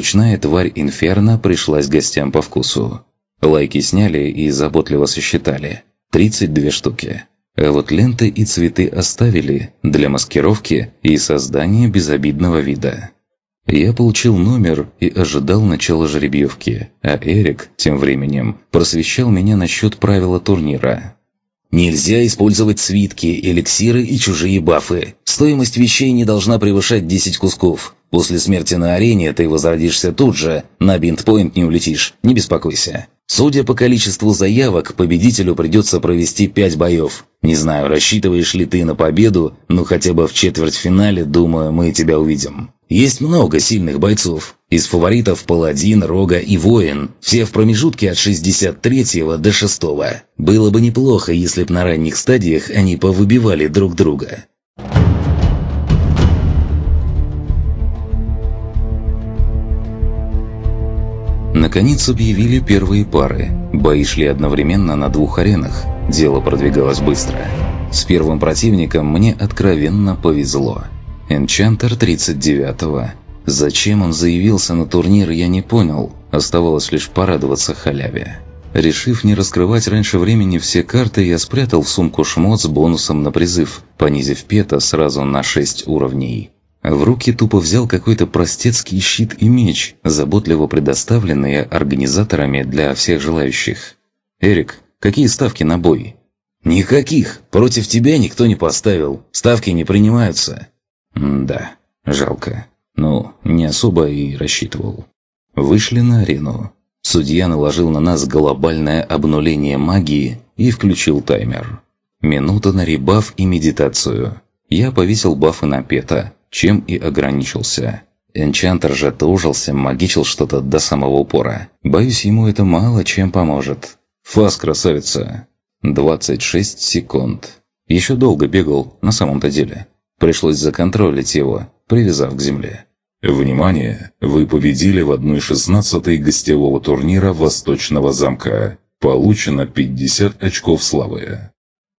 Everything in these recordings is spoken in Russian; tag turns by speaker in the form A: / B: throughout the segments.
A: ручная тварь Инферно пришлась гостям по вкусу. Лайки сняли и заботливо сосчитали. 32 штуки. А вот ленты и цветы оставили для маскировки и создания безобидного вида. Я получил номер и ожидал начала жеребьевки, а Эрик, тем временем, просвещал меня насчет правила турнира.
B: Нельзя использовать свитки, эликсиры и чужие бафы. Стоимость вещей не должна превышать 10 кусков. После смерти на арене ты возродишься тут же, на бинтпоинт не улетишь, не беспокойся. Судя по количеству заявок, победителю придется провести 5 боев. Не знаю, рассчитываешь ли ты на победу, но хотя бы в четвертьфинале, думаю, мы тебя увидим. Есть много сильных бойцов. Из фаворитов Паладин, Рога и Воин. Все в промежутке от 63-го до 6-го. Было бы неплохо, если б на ранних стадиях они повыбивали друг друга.
A: Наконец объявили первые пары. Бои шли одновременно на 2 аренах. Дело продвигалось быстро. С первым противником мне откровенно повезло. Энчантер 39-го. Зачем он заявился на турнир, я не понял. Оставалось лишь порадоваться халяве. Решив не раскрывать раньше времени все карты, я спрятал в сумку шмот с бонусом на призыв, понизив пета сразу на 6 уровней. В руки тупо взял какой-то простецкий щит и меч, заботливо предоставленные организаторами для всех желающих. «Эрик, какие ставки на бой?»
B: «Никаких. Против тебя никто не поставил. Ставки не принимаются».
A: Да, жалко. Ну, не особо и рассчитывал. Вышли на арену. Судья наложил на нас глобальное обнуление магии и включил таймер. Минута на ребаф и медитацию. Я повесил бафы на пета, чем и ограничился. Энчантер же тужился, магичил что-то до самого упора. Боюсь, ему это мало чем поможет. Фас, красавица. 26 секунд. Еще долго бегал, на самом-то деле. Пришлось законтролить его, привязав к земле.
C: Внимание! Вы победили в 1/16 гостевого турнира Восточного замка. Получено 50 очков славы.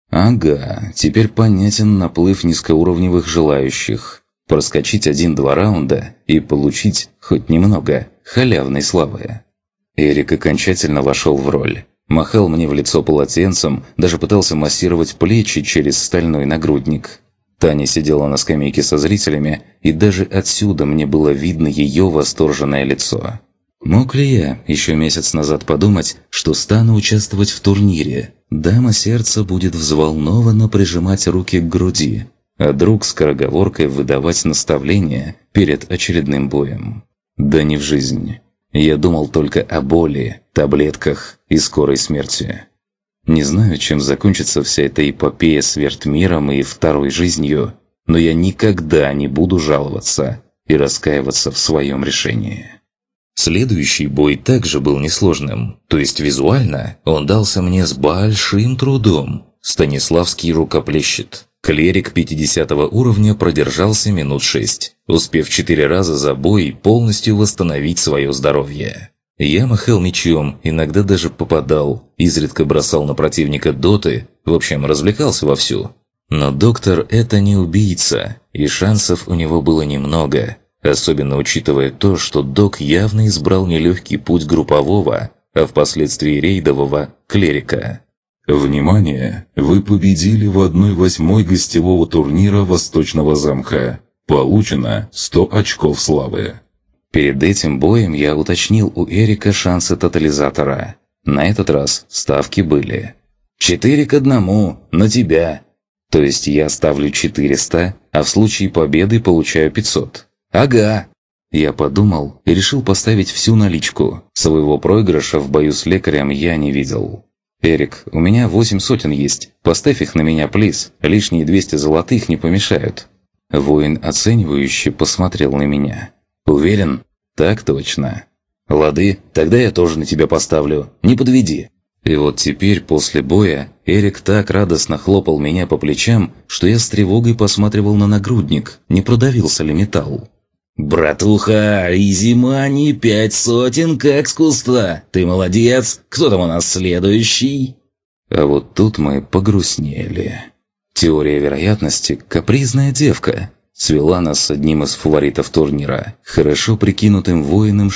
A: Ага, теперь понятен наплыв низкоуровневых желающих. Проскочить 1-2 раунда и получить хоть немного халявной славы. Эрик окончательно вошел в роль. Махал мне в лицо полотенцем, даже пытался массировать плечи через стальной нагрудник. Таня сидела на скамейке со зрителями, и даже отсюда мне было видно ее восторженное лицо. Мог ли я еще месяц назад подумать, что стану участвовать в турнире? Дама сердца будет взволнованно прижимать руки к груди, а друг скороговоркой выдавать наставления перед очередным боем. Да не в жизнь. Я думал только о боли, таблетках и скорой смерти. Не знаю, чем закончится вся эта эпопея с Вертмиром и второй жизнью, но я никогда не буду жаловаться и раскаиваться в своем решении. Следующий бой также был несложным, то есть визуально он дался мне с большим трудом. Станиславский рукоплещет. Клерик 50 уровня продержался минут 6, успев 4 раза за бой полностью восстановить свое здоровье. Я махал мечом, иногда даже попадал, изредка бросал на противника доты, в общем, развлекался вовсю. Но доктор – это не убийца, и шансов у него было немного, особенно учитывая то, что док явно избрал нелегкий путь группового, а впоследствии рейдового клерика.
C: Внимание! Вы победили в 1/8 гостевого турнира Восточного замка. Получено 100 очков славы.
A: Перед этим боем я уточнил у Эрика шансы тотализатора. На этот раз ставки были
B: 4-1 на тебя.
A: То есть я ставлю 400, а в случае победы получаю 500.
B: Ага.
A: Я подумал и решил поставить всю наличку. Своего проигрыша в бою с лекарем я не видел. «Эрик, у меня 8 сотен есть. Поставь их на меня, плиз. Лишние 200 золотых не помешают». Воин оценивающе посмотрел на меня.
B: «Уверен?»
A: «Так точно».
B: «Лады, тогда я тоже на тебя поставлю. Не подведи».
A: И вот теперь, после боя, Эрик так радостно хлопал меня по плечам, что я с тревогой посматривал на нагрудник, не продавился ли металл.
B: «Братуха, изимани 5 сотен как с куста. Ты молодец. Кто там у нас следующий?»
A: А вот тут мы погрустнели. Теория вероятности – капризная девка. Свела нас с одним из фаворитов турнира, хорошо прикинутым воином